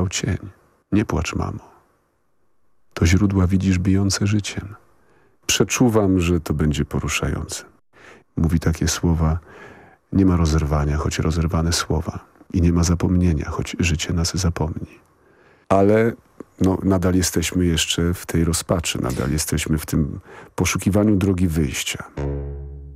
upływał cień. Nie płacz, mamo. To źródła widzisz bijące życiem. Przeczuwam, że to będzie poruszające. Mówi takie słowa: nie ma rozerwania, choć rozerwane słowa. I nie ma zapomnienia, choć życie nas zapomni. Ale nadal jesteśmy jeszcze w tej rozpaczy. Nadal jesteśmy w tym poszukiwaniu drogi wyjścia.